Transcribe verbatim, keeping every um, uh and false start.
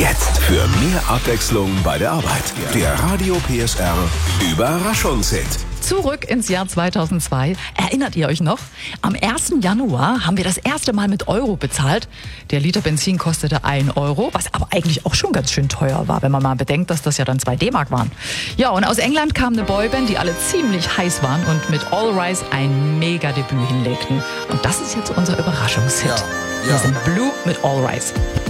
Jetzt für mehr Abwechslung bei der Arbeit. Der Radio P S R Überraschungshit. Zurück ins Jahr zweitausendzwei. Erinnert ihr euch noch? Am ersten Januar haben wir das erste Mal mit Euro bezahlt. Der Liter Benzin kostete ein Euro, was aber eigentlich auch schon ganz schön teuer war, wenn man mal bedenkt, dass das ja dann zwei D-Mark waren. Ja, und aus England kam eine Boyband, die alle ziemlich heiß waren und mit All Rise ein Mega-Debüt hinlegten. Und das ist jetzt unser Überraschungshit. Ja, ja. Wir sind Blue mit All Rise.